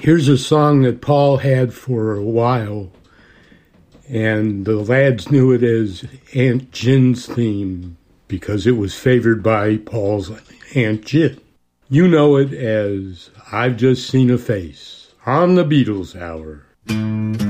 Here's a song that Paul had for a while, and the lads knew it as Aunt Gin's theme because it was favored by Paul's Aunt Gin. You know it as I've Just Seen a Face on the Beatles Hour.